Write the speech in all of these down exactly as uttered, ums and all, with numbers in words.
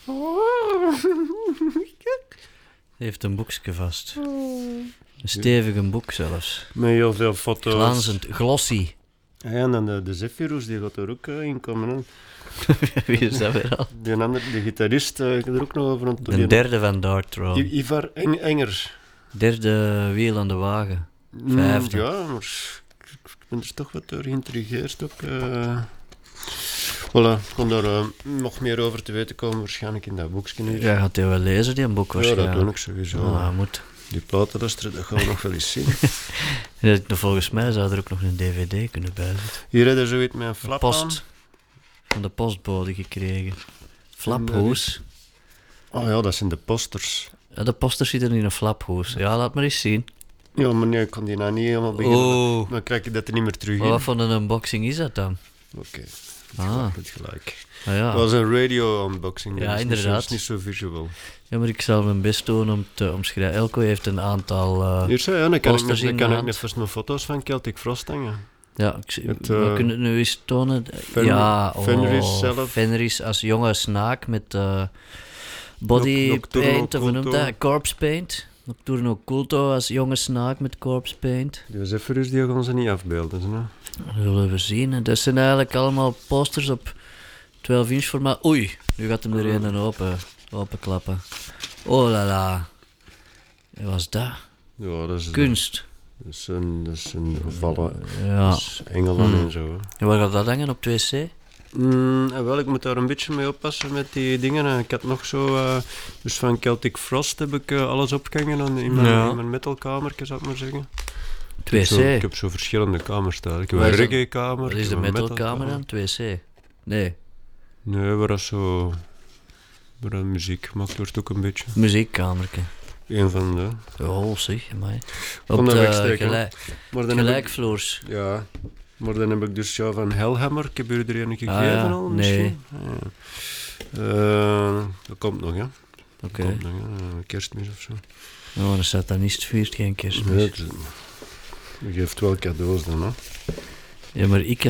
Hij heeft een boekje vast. Een stevige boek zelfs. Met heel veel foto's. Glanzend, glossy. Ja, en dan de, de Zephyrus, die gaat er ook uh, in komen. Hè. Wie is dat weer al? Die andere, de gitarist, uh, ik heb er ook nog over aan De derde van Dark Throne. I- Ivar Eng- Engers. Derde wiel aan de wagen. Vijfde. Mm, ja, maar ik ben er toch wat door geïntrigeerd ook. Uh. Voilà, ik kon daar uh, nog meer over te weten komen, waarschijnlijk in dat boekje hier. Ja, gaat hij wel lezen, die een boek Ja, waarschijnlijk. dat doe ik sowieso. Oh, dat moet. Die platenluisteren, dat gaan we nog wel eens zien. Ja, volgens mij zou er ook nog een dvd kunnen bij zitten. Hier hebben we zoiets met een flap Post. aan. Van de postbode gekregen. Flaphoes. Oh ja, dat zijn de posters. Ja, de posters zitten in een flaphoes. Ja, laat maar eens zien. Ja, maar nee, ik kon die nou niet helemaal beginnen. Oh. Dan krijg je dat er niet meer terug in. Wat voor een unboxing is dat dan? Oké, okay. Ah. Goed gelijk. Ah, ja. Dat was een radio-unboxing. Ja, dat is inderdaad. Niet zo, is niet zo visual. Ja, maar ik zal mijn best doen om te omschrijven. Elko heeft een aantal uh, Hier zo, ja, dan kan ik, posters dan in kan de ik hand. net vast mijn foto's van Celtic Frost hangen. Ja, ik zie, Het, we uh, kunnen het nu eens tonen. Fen- ja, oh, Fenris zelf. Fenris als jonge snaak met uh, body Nocturno paint, of hoe noemt Culto. dat? Corpse paint. Nocturno Culto als jonge snaak met corpse paint. Die Zephyrus die gaan ze niet afbeelden. Hè? Dat zullen we zien. hè. Dat zijn eigenlijk allemaal posters op twaalf inch formaat. Oei, nu gaat hem er een open, openklappen. Oh la la. Wat was dat? Ja, dat is, Kunst. Dat is een, dat is een gevallen. Ja. Dat is Engeland Hmm. en zo. Hè. En waar gaat dat hangen? Op twee C? Mm, en wel, ik moet daar een beetje mee oppassen met die dingen. En ik had nog zo, uh, dus van Celtic Frost heb ik uh, alles opgehangen aan- in mijn, Ja. in mijn metalkamertje, zou ik maar zeggen. twee Ik heb, zo, ik C? heb zo verschillende kamers staan. Ik heb Waar een is dat? reggae-kamer. Wat ik is de heb een metalkamer metalkamer. dan? twee C? Nee, Nee, waar dat zo... Waar dat muziek gemaakt wordt ook een beetje. muziekkamerke. Een van de... Oh, zeg, amai. Van Op de de wegsteken. gelijk, Maar dan heb ik, gelijkvloers. ja, maar dan heb ik dus ja, van Hellhammer. Ik heb jullie er een gegeven Ah, ja. al Nee. misschien. Ja. Uh, dat komt nog, ja. Oké. Dat komt nog, ja. Uh, Kerstmis of zo. Oh, een satanist viert geen kerstmis. Nee, het is- je geeft wel cadeaus dan, hè. Ja, maar ik. ja.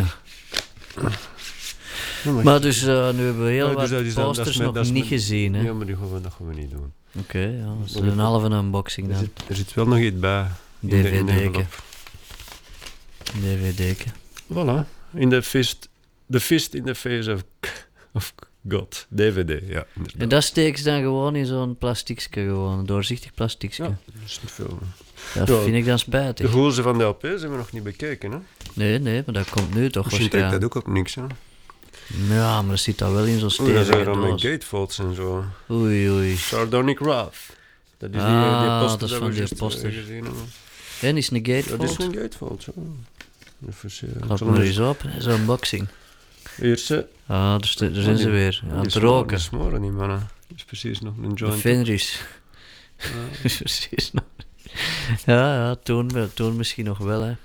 Ja, maar- Maar dus, uh, nu hebben we heel Ja, wat dus dat is dan- dat is posters met- nog dat is niet met- gezien, hè. Ja, maar die gaan we, dat gaan we niet doen. Oké, ja, dat is Maar een halve unboxing Er dan. zit, er zit wel nog iets bij. in de- in de D V D'ke. envelop. D V D'ke. Voilà. In de fist, the fist in the face of, of God. D V D, ja. inderdaad. En dat steek ze dan gewoon in zo'n plastiekje, gewoon, een doorzichtig plastiekje. Ja, dat is niet veel. Dat Ja, vind ik dan De spijtig. hoezen van de L P's hebben we nog niet bekeken, hè? Nee, nee, maar dat komt nu toch Misschien trekt waarschijnlijk. dat ook op niks, hè? Ja, maar dat zit dat wel in zo'n Oeh, dat stevige zijn dan met doos. gatefolds en zo. Oei, oei. Sardonic Wrath. Dat is die, Ah, die poster dat is dat van we die juist, eh, poster. gezien hebben. En is een Ja, gatefold? dat is een gatefold, zo. Even zien. Ik Klap zal maar hem eens open, hè, zo'n unboxing. Hier, ze. Ah, daar, st- daar zijn die- ze weer, aan Die het smoren- roken. Die smoren niet, mannen. Dat is precies nog een De joint. Fenris. Precies nog. Ja, ja, toen, wel- toen misschien nog wel, hè.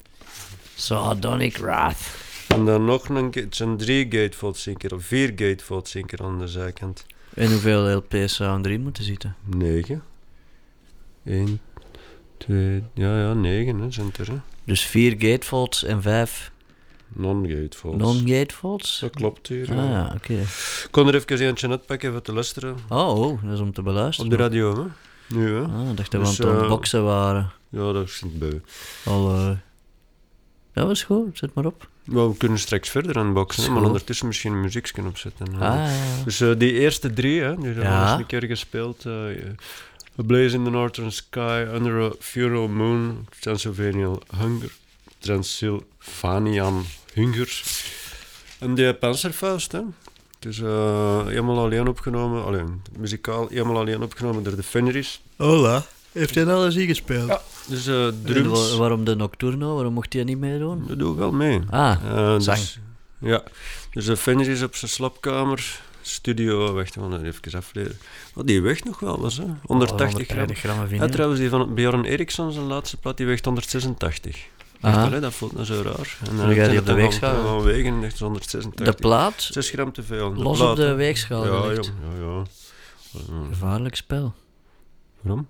Sardonic Wrath. En dan nog een... ga- Het zijn drie gatefolds één keer, of vier gatefolds één keer aan de zijkant. En hoeveel L P's zouden erin moeten zitten? Negen. Eén, twee... Ja, ja, negen, hè, zijn het er, hè. Dus vier gatefolds en vijf Non-gatefolds. non-gatefolds? Dat klopt hier. Ah, ja. ja, oké. Ik kon er even eentje uitpakken even te luisteren. Oh, oh, dat is om te beluisteren. Op de radio, hè. Nu, hè. Ah, ik dacht dat Dus, we aan het eh, unboxen waren. Ja, dat is niet bij. Al, eh, ja, dat is goed. Zet maar op. Maar we kunnen straks verder unboxen, hè, maar Zo. ondertussen misschien een muziek kunnen opzetten. hè. Ah, ja, ja. Dus eh, die eerste drie, hè, die hebben we Ja. eens een keer gespeeld. eh, A Blaze in the Northern Sky, Under a Funeral Moon, Transylvanian Hunger, Transylvanian Hunger. En die Panzerfaust, hè. Dus uh, helemaal alleen opgenomen, alleen, muzikaal helemaal alleen opgenomen door de Fenris. Hola. Heeft hij alles ingespeeld? Ja. Dus uh, En drums, wa- waarom de Nocturno? Waarom mocht hij niet meedoen? dat doe ik wel mee. Ah, Uh, zang. Dus, ja, dus de Fenris op zijn slapkamer, studio, wacht, we gaan dat even afleren. Oh, die weegt nog wel eens, hè. honderdtachtig gram. grammen Ja, vinyl. trouwens, die van Björn Eriksson, zijn laatste plaat, die weegt honderdzesentachtig. Aha. Echt, hè, dat voelt nou zo raar. En Dan ga je die zijn op de het weegschaal? dan gaan wegen en echt De honderdzesentachtig. plaat, zes gram te veel. los plaat, op de hè. weegschaal Ja, ja, gelegd. ja, ja. Uh, Gevaarlijk spel. Waarom?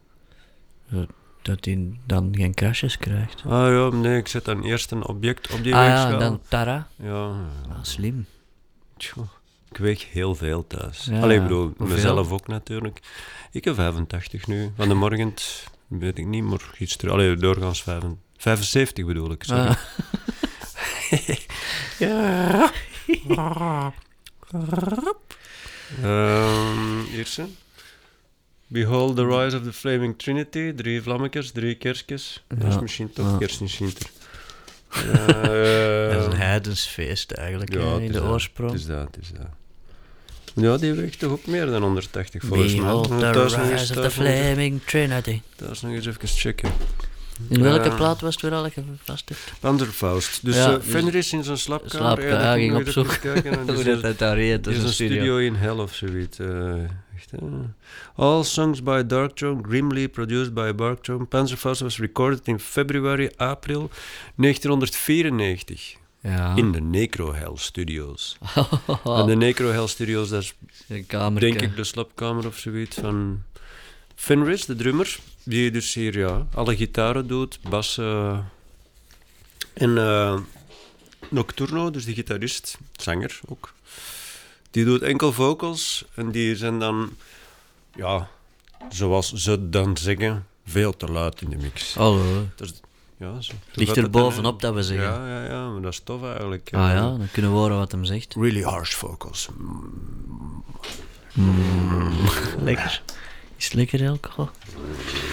Dat hij dan geen crashes krijgt. Ah ja, nee, ik zet dan eerst een object op die Ah ja, weegschaal. en dan Tara. Ja, ja. Ah, slim. Tjoh. Ik weeg heel veel thuis. Ja, Allee, ik bedoel, hoeveel? mezelf ook natuurlijk. Ik heb vijfentachtig nu. Van de morgen, weet ik niet, maar gisteren... Allee, doorgaans vijf- vijfenzeventig bedoel ik, sorry. Ah. Ja. um, eerste. Behold the rise of the flaming trinity. Drie vlammetjes, drie kerstjes. Ja. Dat is misschien toch Ja. kerst in Schinter. Dat is een heidens feest eigenlijk, hè, in de oorsprong. Het is dat, het is dat. Ja, die weegt toch ook meer dan honderdtachtig volgens mij. Behold the Thuis nog eens- rise of the thuis nog eens- flaming trinity. thuis nog eens even checken. In welke Eh, plaat was het weer al dat je vast hebt? Panzerfaust. Dus Ja, ja, dus- Fenris in zijn slaapkamer. Slaapkamer, dat hij moet ging ik op nog zoek. even kijken. En Hoe dus dat er- het daar heet, er dat is is een een studio, studio. in Hell of zoiets. eh, echt, hè. All songs by Darkthrone, grimly produced by Darkthrone. Panzerfaust was recorded in februari, april negentienhonderdvierennegentig. Ja. In de Necro Hell Studios. En de Necro Hell Studios, dat is Een kamer. denk ik de slaapkamer of zoiets van Fenris, de drummer. Die dus hier ja, alle gitaren doet, bassen en eh, Nocturno, dus die gitarist, zanger ook. Die doet enkel vocals en die zijn dan, ja, zoals ze dan zeggen, veel te luid in de mix. Hallo. Dat is, ja, zo, zo Ligt gaat er het dan, bovenop hè. dat we zeggen. Ja, ja, ja, maar dat is tof eigenlijk. Ah ja, dan kunnen we horen wat hem zegt. Really harsh vocals. Lekker. Is het lekker alcohol?